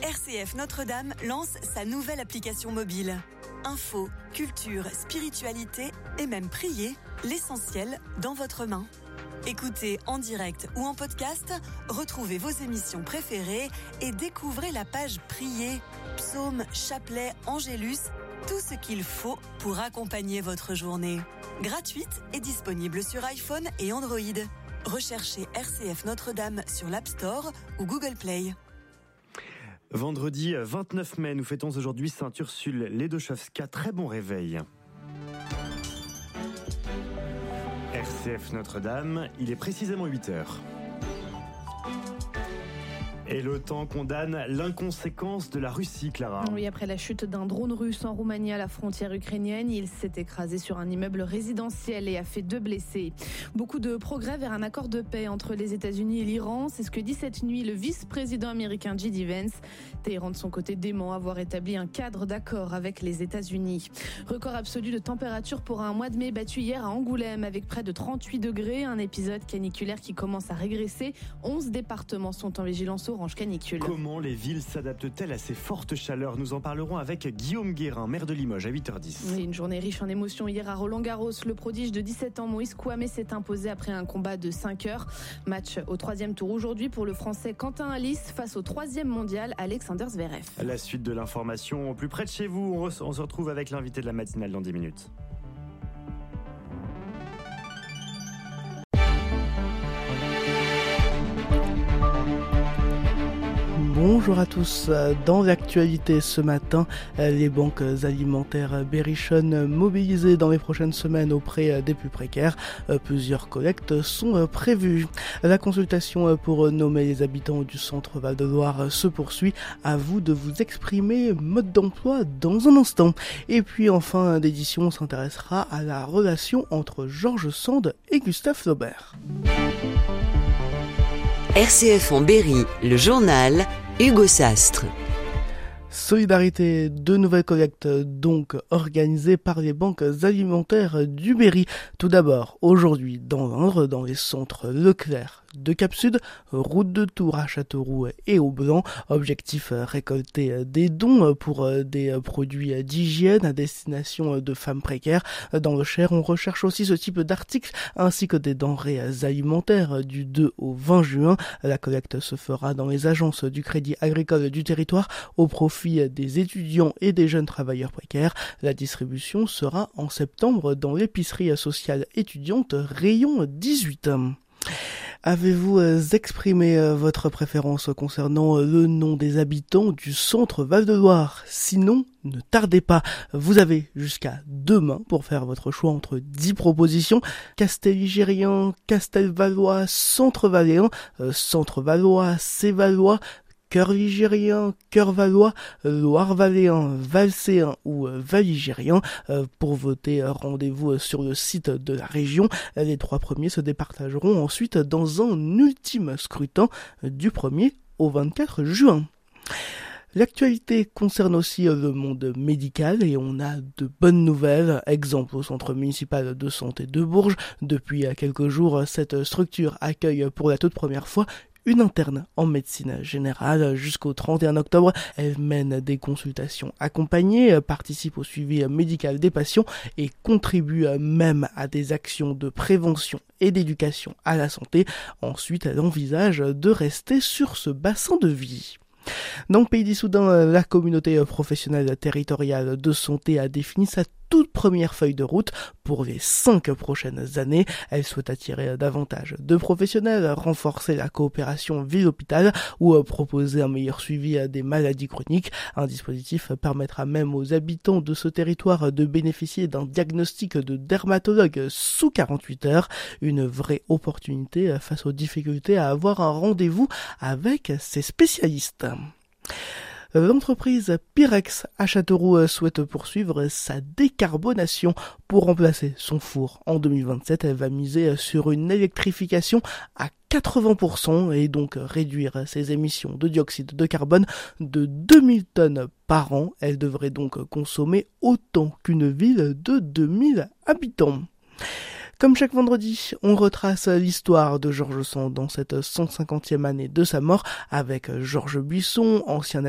RCF Notre-Dame lance sa nouvelle application mobile. Info, culture, spiritualité et même prier, l'essentiel dans votre main. Écoutez en direct ou en podcast, retrouvez vos émissions préférées et découvrez la page Prier, psaumes, chapelets, angélus, tout ce qu'il faut pour accompagner votre journée. Gratuite et disponible sur iPhone et Android. Recherchez RCF Notre-Dame sur l'App Store ou Google Play. Vendredi 29 mai, nous fêtons aujourd'hui Sainte Ursule Ledóchowska. Très bon réveil. RCF Notre-Dame, il est précisément 8h. Et l'OTAN condamne l'inconséquence de la Russie, Clara. Oui, après la chute d'un drone russe en Roumanie à la frontière ukrainienne, il s'est écrasé sur un immeuble résidentiel et a fait 2 blessés. Beaucoup de progrès vers un accord de paix entre les États-Unis et l'Iran. C'est ce que dit cette nuit le vice-président américain J.D. Vance. Téhéran, de son côté, dément avoir établi un cadre d'accord avec les États-Unis. Record absolu de température pour un mois de mai battu hier à Angoulême avec près de 38 degrés. Un épisode caniculaire qui commence à régresser. 11 départements sont en vigilance orange canicule. Comment les villes s'adaptent-elles à ces fortes chaleurs ? Nous en parlerons avec Guillaume Guérin, maire de Limoges, à 8h10. Oui, une journée riche en émotions hier à Roland-Garros. Le prodige de 17 ans, Moïse Kouamé, s'est imposé après un combat de 5 heures. Match au 3e tour aujourd'hui pour le Français Quentin Halys face au 3e mondial Alexander Zverev. La suite de l'information au plus près de chez vous. On se retrouve avec l'invité de la matinale dans 10 minutes. Bonjour à tous. Dans l'actualité ce matin, les banques alimentaires berrichonnent mobilisées dans les prochaines semaines auprès des plus précaires. Plusieurs collectes sont prévues. La consultation pour nommer les habitants du centre Val-de-Loire se poursuit. À vous de vous exprimer. Mode d'emploi dans un instant. Et puis en fin d'édition, on s'intéressera à la relation entre Georges Sand et Gustave Flaubert. RCF en Berry, le journal Hugo Sastre. Solidarité, 2 nouvelles collectes donc organisées par les banques alimentaires du Berry. Tout d'abord, aujourd'hui dans l'Indre, dans les centres Leclerc de Cap-Sud, route de Tours à Châteauroux et au Blanc. Objectif, récolter des dons pour des produits d'hygiène à destination de femmes précaires. Dans le Cher, on recherche aussi ce type d'articles ainsi que des denrées alimentaires du 2 au 20 juin. La collecte se fera dans les agences du Crédit Agricole du territoire au profit des étudiants et des jeunes travailleurs précaires. La distribution sera en septembre dans l'épicerie sociale étudiante rayon 18. Avez-vous exprimé votre préférence concernant le nom des habitants du centre Val-de-Loire ? Sinon, ne tardez pas. Vous avez jusqu'à demain pour faire votre choix entre 10 propositions. Castelligérien, Castelvalois, Centre-Valéen, Centre-Valois, Cévalois, Cœur ligérien, Cœur valois, Loire-Valéen, Valséen ou Valigérien. Pour voter, rendez-vous sur le site de la région. Les 3 premiers se départageront ensuite dans un ultime scrutin du 1er au 24 juin. L'actualité concerne aussi le monde médical et on a de bonnes nouvelles. Exemple au centre municipal de santé de Bourges. Depuis quelques jours, cette structure accueille pour la toute première fois une interne en médecine générale. Jusqu'au 31 octobre, elle mène des consultations accompagnées, participe au suivi médical des patients et contribue même à des actions de prévention et d'éducation à la santé. Ensuite, elle envisage de rester sur ce bassin de vie. Dans le pays d'Issoudun, la communauté professionnelle territoriale de santé a défini sa toute première feuille de route pour les 5 prochaines années. Elle souhaite attirer davantage de professionnels, renforcer la coopération ville-hôpital ou proposer un meilleur suivi des maladies chroniques. Un dispositif permettra même aux habitants de ce territoire de bénéficier d'un diagnostic de dermatologue sous 48 heures. Une vraie opportunité face aux difficultés à avoir un rendez-vous avec ces spécialistes. L'entreprise Pyrex à Châteauroux souhaite poursuivre sa décarbonation. Pour remplacer son four en 2027, elle va miser sur une électrification à 80% et donc réduire ses émissions de dioxyde de carbone de 2000 tonnes par an. Elle devrait donc consommer autant qu'une ville de 2000 habitants. Comme chaque vendredi, on retrace l'histoire de Georges Sand dans cette 150e année de sa mort avec Georges Buisson, ancien